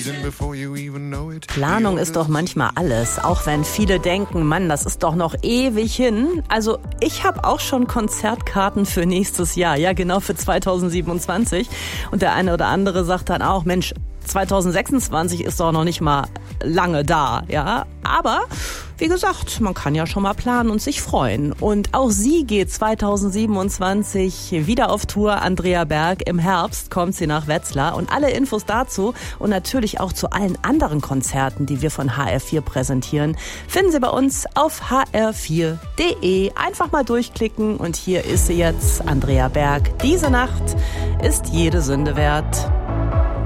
Planung ist doch manchmal alles, auch wenn viele denken, Mann, das ist doch noch ewig hin. Also ich habe auch schon Konzertkarten für nächstes Jahr, ja genau für 2027. Und der eine oder andere sagt dann auch, Mensch, 2026 ist doch noch nicht mal lange da, ja. Aber, wie gesagt, man kann ja schon mal planen und sich freuen. Und auch sie geht 2027 wieder auf Tour. Andrea Berg, im Herbst kommt sie nach Wetzlar. Und alle Infos dazu und natürlich auch zu allen anderen Konzerten, die wir von HR4 präsentieren, finden Sie bei uns auf hr4.de. Einfach mal durchklicken und hier ist sie jetzt, Andrea Berg. Diese Nacht ist jede Sünde wert.